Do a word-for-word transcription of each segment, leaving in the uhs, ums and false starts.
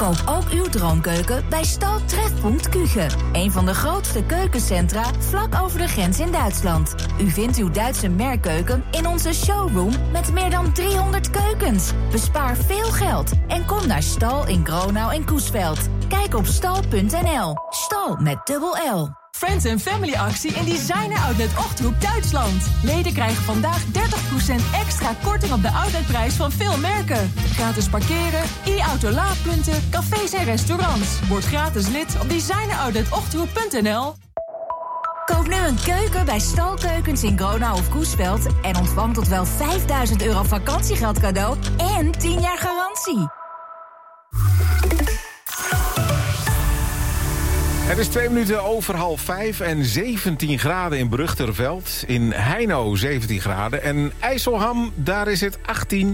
Koop ook uw droomkeuken bij Stal Trefpunt Küche. Een van de grootste keukencentra vlak over de grens in Duitsland. U vindt uw Duitse merkkeuken in onze showroom met meer dan driehonderd keukens. Bespaar veel geld en kom naar Stal in Gronau en Coesveld. Kijk op stal punt n l. Stal met dubbel L. Friends and Family actie in Designer Outlet Ochthoek, Duitsland. Leden krijgen vandaag dertig procent extra korting op de outletprijs van veel merken. Gratis parkeren, e-auto laadpunten, cafés en restaurants. Word gratis lid op designer outlet ochthoek punt n l. Koop nu een keuken bij Stalkeukens in Gronau of Coesveld en ontvang tot wel vijfduizend euro vakantiegeld cadeau en tien jaar garantie. Het is twee minuten over half vijf en zeventien graden in Brugterveld. In Heino zeventien graden en IJsselham, daar is het achttien.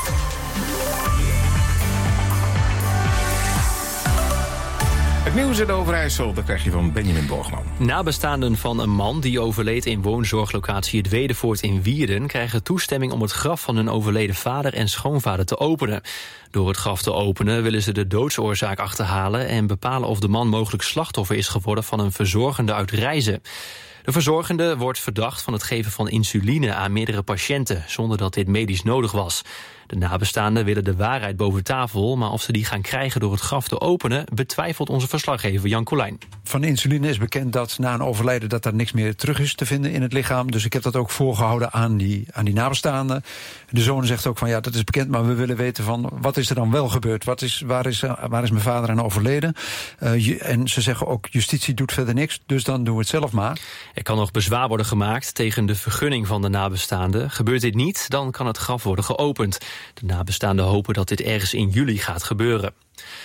Het nieuws uit Overijssel, dat krijg je van Benjamin Borgman. Nabestaanden van een man die overleed in woonzorglocatie Het Wedevoort in Wierden krijgen toestemming om het graf van hun overleden vader en schoonvader te openen. Door het graf te openen willen ze de doodsoorzaak achterhalen en bepalen of de man mogelijk slachtoffer is geworden van een verzorgende uit Reizen. De verzorgende wordt verdacht van het geven van insuline aan meerdere patiënten, zonder dat dit medisch nodig was. De nabestaanden willen de waarheid boven tafel, maar of ze die gaan krijgen door het graf te openen, betwijfelt onze verslaggever Jan Colijn. Van insuline is bekend dat na een overlijden dat er niks meer terug is te vinden in het lichaam. Dus ik heb dat ook voorgehouden aan die, aan die nabestaanden. De zoon zegt ook van ja, dat is bekend, maar we willen weten van wat is er dan wel gebeurd? Wat is, waar, is, waar is mijn vader aan overleden? Uh, en ze zeggen ook justitie doet verder niks, dus dan doen we het zelf maar. Er kan nog bezwaar worden gemaakt tegen de vergunning van de nabestaanden. Gebeurt dit niet, dan kan het graf worden geopend. De nabestaanden hopen dat dit ergens in juli gaat gebeuren.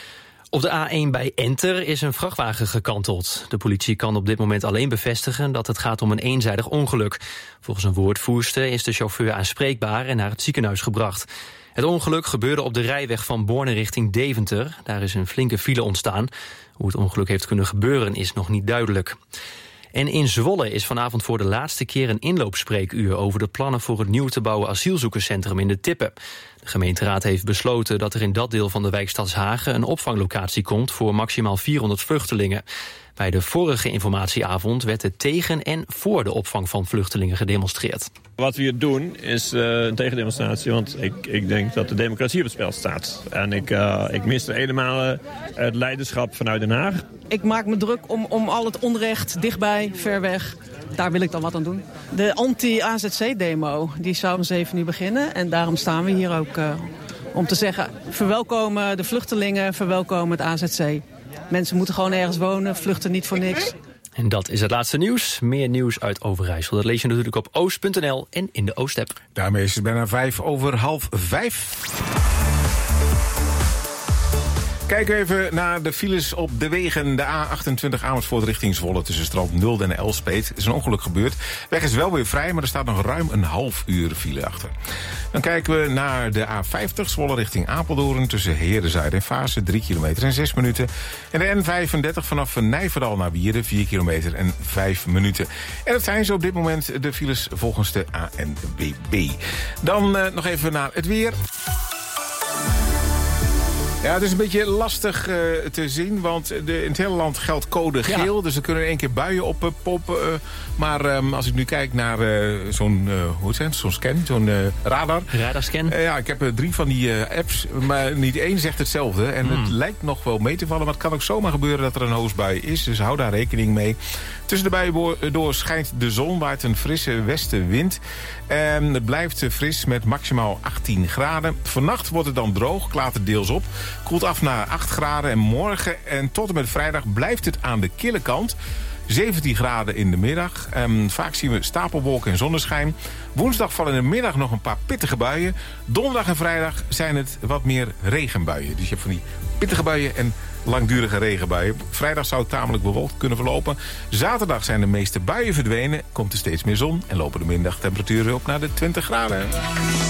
Op de A één bij Enter is een vrachtwagen gekanteld. De politie kan op dit moment alleen bevestigen dat het gaat om een eenzijdig ongeluk. Volgens een woordvoerster is de chauffeur aanspreekbaar en naar het ziekenhuis gebracht. Het ongeluk gebeurde op de rijweg van Borne richting Deventer. Daar is een flinke file ontstaan. Hoe het ongeluk heeft kunnen gebeuren is nog niet duidelijk. En in Zwolle is vanavond voor de laatste keer een inloopspreekuur over de plannen voor het nieuw te bouwen asielzoekerscentrum in de Tippen. De gemeenteraad heeft besloten dat er in dat deel van de wijk Stadshagen een opvanglocatie komt voor maximaal vierhonderd vluchtelingen. Bij de vorige informatieavond werd er tegen en voor de opvang van vluchtelingen gedemonstreerd. Wat we hier doen is uh, een tegendemonstratie, want ik, ik denk dat de democratie op het spel staat. En ik, uh, ik mis er helemaal uh, het leiderschap vanuit Den Haag. Ik maak me druk om, om al het onrecht dichtbij, ver weg. Daar wil ik dan wat aan doen. De anti-A Z C-demo die zou om zeven uur beginnen. En daarom staan we hier ook uh, om te zeggen, verwelkomen de vluchtelingen, verwelkomen het A Z C. Mensen moeten gewoon ergens wonen, vluchten niet voor niks. En dat is het laatste nieuws. Meer nieuws uit Overijssel. Dat lees je natuurlijk op oost punt n l en in de Oost-app. Daarmee is het bijna vijf over half vijf. Kijken we even naar de files op de wegen. De A achtentwintig Amersfoort richting Zwolle tussen Strand Nulde en Elspeet. Er is een ongeluk gebeurd. De weg is wel weer vrij, maar er staat nog ruim een half uur file achter. Dan kijken we naar de A vijftig Zwolle richting Apeldoorn tussen Heerenzuid en Vaassen. drie kilometer en zes minuten. En de N vijfendertig vanaf Nijverdal naar Wierden. vier kilometer en vijf minuten. En dat zijn zo op dit moment de files volgens de A N W B. Dan uh, nog even naar het weer. Ja, het is een beetje lastig uh, te zien, want de, in het hele land geldt code geel. Ja. Dus er kunnen in één keer buien op uh, poppen. Uh, maar um, als ik nu kijk naar uh, zo'n uh, hoe heet het, zo'n scan, zo'n uh, radar. Radarscan. Uh, ja, ik heb uh, drie van die uh, apps, maar niet één zegt hetzelfde. En mm. het lijkt nog wel mee te vallen, maar het kan ook zomaar gebeuren dat er een hoosbui is. Dus hou daar rekening mee. Tussen de buien door schijnt de zon, waait een frisse westenwind. En het blijft fris met maximaal achttien graden. Vannacht wordt het dan droog, klaart het deels op. Koelt af naar acht graden en morgen en tot en met vrijdag blijft het aan de kille kant. zeventien graden in de middag. Um, vaak zien we stapelwolken en zonneschijn. Woensdag vallen in de middag nog een paar pittige buien. Donderdag en vrijdag zijn het wat meer regenbuien. Dus je hebt van die pittige buien en langdurige regenbuien. Vrijdag zou het tamelijk bewolkt kunnen verlopen. Zaterdag zijn de meeste buien verdwenen. Komt er steeds meer zon en lopen de middagtemperaturen op naar de twintig graden.